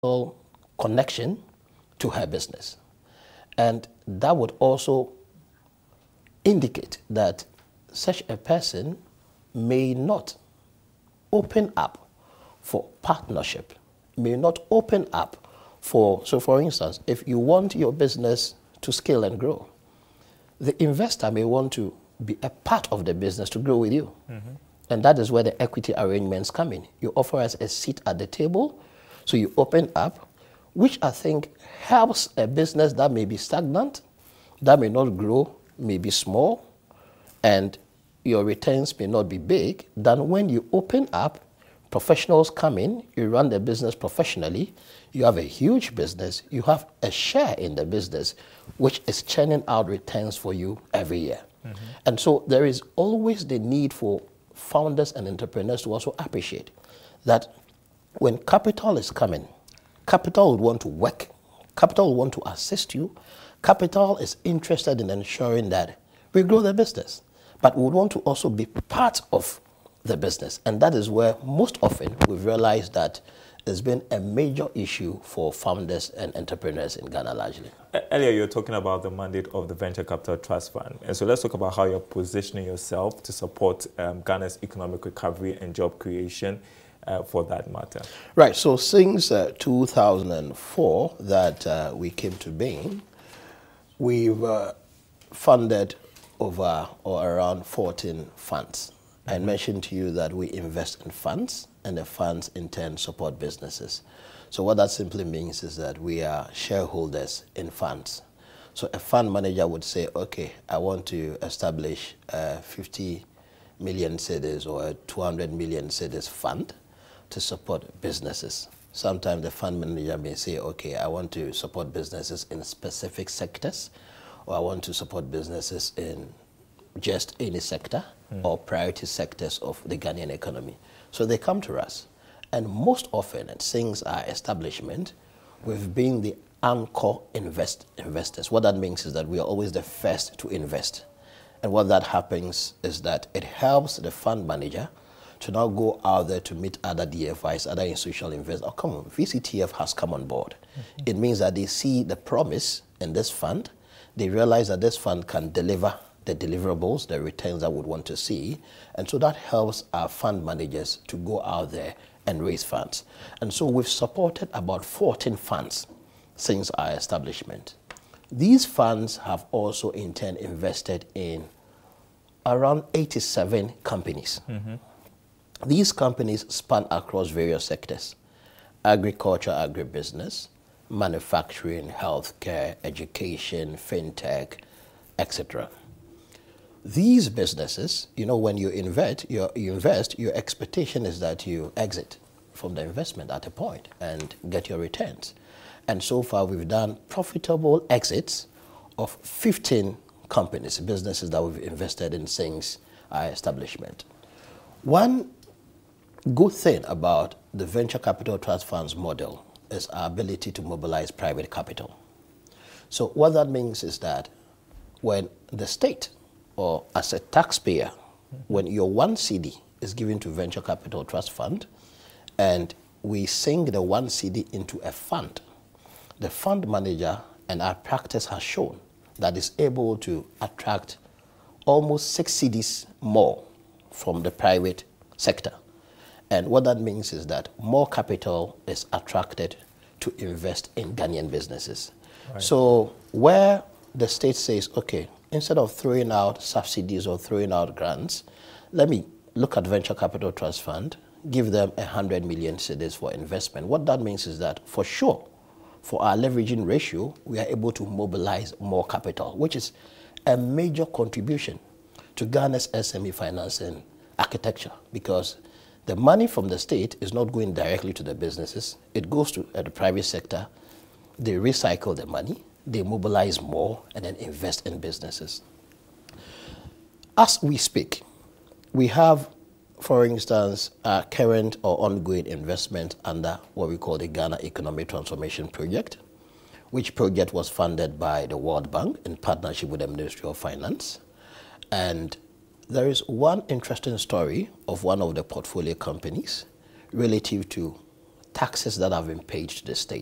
connection to her business. And that would also indicate that such a person may not open up for partnership, may not open up so for instance, if you want your business to scale and grow, the investor may want to be a part of the business to grow with you. And that is where the equity arrangements come in. You offer us a seat at the table, so you open up, which I think helps a business that may be stagnant, that may not grow, may be small, and your returns may not be big, than when you open up, professionals come in, you run the business professionally, you have a huge business, you have a share in the business, which is churning out returns for you every year. And so there is always the need for founders and entrepreneurs to also appreciate that when capital is coming, capital would want to work, capital will want to assist you, capital is interested in ensuring that we grow the business, but we would want to also be part of the business. And that is where most often we've realized that there's been a major issue for founders and entrepreneurs in Ghana largely. Earlier, you were talking about the mandate of the Venture Capital Trust Fund. And so let's talk about how you're positioning yourself to support Ghana's economic recovery and job creation for that matter. Right. So since 2004 that we came to being, we've funded over or around 14 funds. I mentioned to you that we invest in funds, and the funds in turn support businesses. So what that simply means is that we are shareholders in funds. So a fund manager would say, okay, I want to establish a 50 million cedis or a 200 million cedis fund to support businesses. Sometimes the fund manager may say, okay, I want to support businesses in specific sectors, or I want to support businesses in just any sector or priority sectors of the Ghanaian economy. So they come to us. And most often, since our establishment, we've been the anchor investors. What that means is that we are always the first to invest. And what that happens is that it helps the fund manager to now go out there to meet other DFIs, other institutional investors. Oh, come on, VCTF has come on board. It means that they see the promise in this fund. They realize that this fund can deliver the deliverables, the returns that we would want to see. And so that helps our fund managers to go out there and raise funds. And so we've supported about 14 funds since our establishment. These funds have also in turn invested in around 87 companies. These companies span across various sectors: agriculture, agribusiness, manufacturing, healthcare, education, fintech, etc. These businesses, you know, when you invest, your expectation is that you exit from the investment at a point and get your returns. And so far, we've done profitable exits of 15 companies, businesses that we've invested in since our establishment. One good thing about the Venture Capital Trust Funds model is our ability to mobilize private capital. So what that means is that when the state, or as a taxpayer, when your 1 CD is given to Venture Capital Trust Fund, and we sink the 1 CD into a fund, the fund manager and our practice has shown that is able to attract almost 6 CDs more from the private sector. And what that means is that more capital is attracted to invest in Ghanaian businesses. Right. So where the state says, okay, instead of throwing out subsidies or throwing out grants, let me look at Venture Capital Trust Fund, give them 100 million cedis for investment. What that means is that, for sure, for our leveraging ratio, we are able to mobilize more capital, which is a major contribution to Ghana's SME financing architecture, because the money from the state is not going directly to the businesses. It goes to the private sector. They recycle the money, they mobilize more, and then invest in businesses. As we speak, we have, for instance, a current or ongoing investment under what we call the Ghana Economic Transformation Project, which project was funded by the World Bank in partnership with the Ministry of Finance. And there is one interesting story of one of the portfolio companies relative to taxes that have been paid to the state.